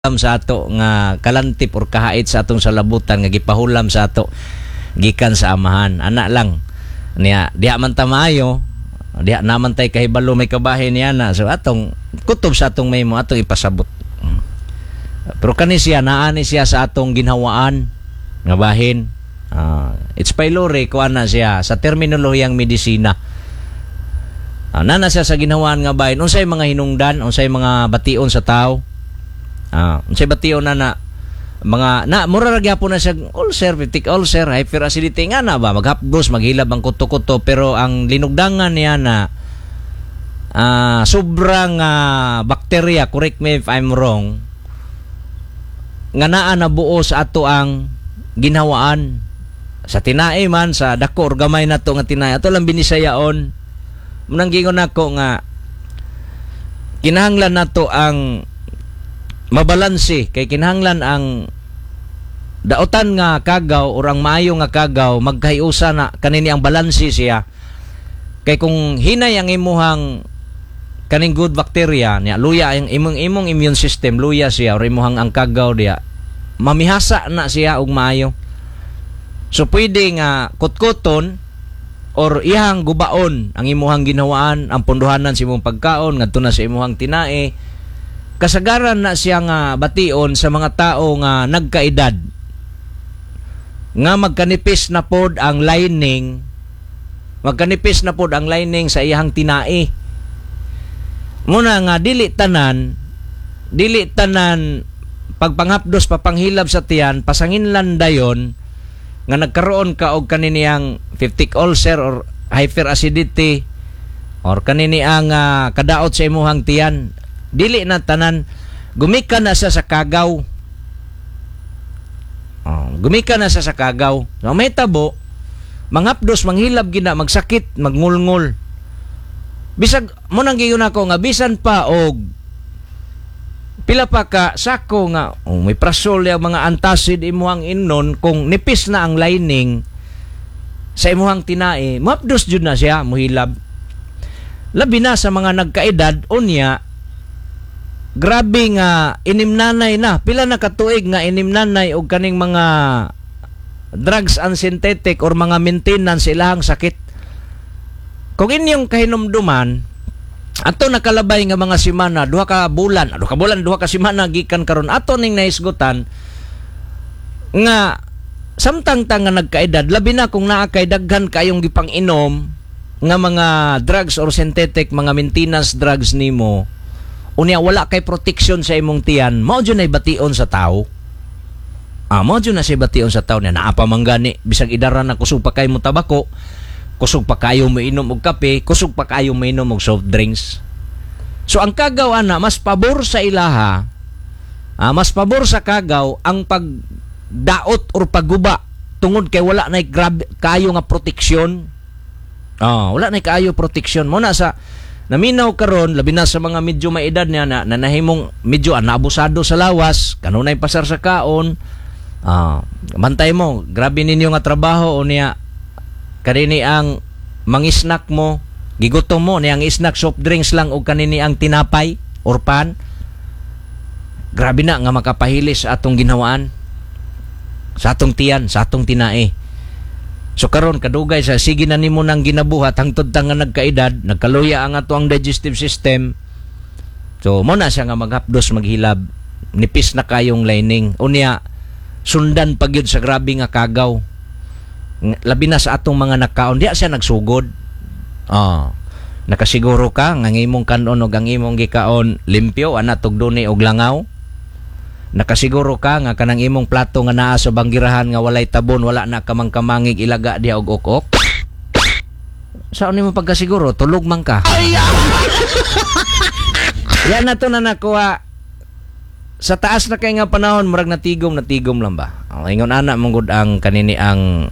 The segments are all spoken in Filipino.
sa ato nga kalantip or kahait sa atong salabutan nga gipahulam sa ato gikan sa amahan. Ana lang niya diha man ta maayo, diha naman tay kahibalo may kabahin niya na. So atong kutob sa atong maymo atong ipasabot. Pero kani siya naani siya sa atong ginhawaan nga bahin. It's pylori ko ana siya sa terminolohiyang medisina. Nana siya sa ginhawaan nga bahin. Unsay mga hinungdan, unsay mga bation sa tao. Unsay bation na mga mura ra gyapon na siya ulcer, peptic ulcer, hyperacidity nga na ba maghapdos, maghilab ang kuto-kuto, pero ang linugdangan niya na sobrang bacteria, correct me if I'm wrong, nga naa na buo sa ato ang ginhawaan sa tinae man sa dako or gamay nato nga tinae ato lang binisayaon. Munang gingon nako nga kinahanglan nato ang mabalanse, kay kinahanglan ang daotan nga kagaw or ang maayo nga kagaw magkayusa na kanini ang balanse siya. Kay kung hinay ang imuhang kaning good bacteria niya, luya ang imong immune system, luya siya or imuhang ang kagaw diya, mamihasa na siya og maayo. So pwede nga kutkuton or ihang gubaon ang imuhang ginawaan, ang punduhanan sa imong pagkaon ngadto na sa imuhang tinae. Kasagaran na siya nga bation sa mga tao nga nagkaedad nga magkanipis na pod ang lining, magkanipis na pod ang lining sa iyang tinae. Muna nga dili tanan pagpanghapdos papanghilab sa tiyan pasanginlan dayon nga nagkaroon ka og kaniniyang peptic ulcer or hyperacidity or kaniniang kadaot sa imuhang tiyan. Dili na tanan, gumikan na siya sa kagaw. Gumikan na siya sa kagaw. So, may tabo, manghapdos, manghilab gina, magsakit, magngulngol. Bisag, munang giyon ako nga, bisan pa og pila pa ka sako nga, may prasol yung mga antacid imuhang inon, kung nipis na ang lining sa imuhang tinae, mahapdos jud na siya, muhilab. Labi na sa mga nagkaedad, unya, grabe nga inimnanay na pila na katuig nga inimnanay og kaning mga drugs and synthetic or mga maintenance ilahang sakit. Kung inyong kahinumduman ato nakalabay nga mga semana, duha ka bulan, duha ka semana gikan karon ato ning naisgutan nga samtang nga nagkaedad, labi na kung naa kay daghan kayong gipang-inom nga mga drugs or synthetic, mga maintenance drugs nimo. Unya wala kay protection sa imong tiyan, mao jud nay bation sa tao. Mao jud na si bation sa tao na naa pa manggani bisag idaran na kusog pa kayo mo tabako, kusog pa kayo mo inom og kape, kusog pa kayo mo inom og soft drinks. So ang kagaw ana mas pabor sa ilaha, mas pabor sa kagaw ang pagdaot or pagguba tungod kay wala nay grabe kayo nga proteksyon. Wala nay kayo proteksyon mo na sa naminaw karon, labi na sa mga medyo maedad niya na nahimong medyo naabusado sa lawas, kanunay pasar sa kaon. Mantay mo, grabe ninyo nga trabaho o niya kanini ang mangisnak mo, gigutom mo niyang snack soft drinks lang o kanini ang tinapay or pan. Grabe na nga makapahilis sa atong ginawaan, sa atong tiyan, sa atong tinae. So karon kadugay sa sige na nimo nang ginabuhat hangtod ta nga nagkaedad, nagkaluya ang ato ang digestive system. So mo na siya nga maghapdos, maghilab, nipis na kayong lining. Unya sundan pagyud sa grabe nga kagaw. Labi na sa atong mga nakaon, diya siya nagsugod. Nakasiguro ka nga imong kanon og ang imong gikaon limpyo, ana tugduni og langaw. Nakasiguro ka nga kanang imong plato nga naa sa banggirahan nga walay tabon, wala na kamangkamangig ilaga diha og ok-ok. Saan mo pagkasiguro? Tulog man ka. Yan na to na nakuha. Sa taas na kay nga panahon, murag natigom lang ba? Ingon ana mong ang kanini ang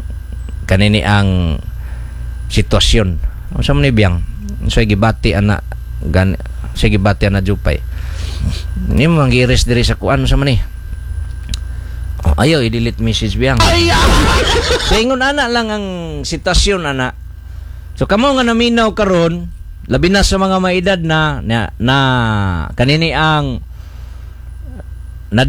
sitwasyon. Sa man ibiyang? So gibati ana sige bati ana jupay. Ni mo mangiris diri sa kuan sa man ni. Ayaw i-delete message biyang. Ingon ana lang ang sitwasyon ana. So kamo nga naminaw karon, labi na sa mga maedad na kanini ang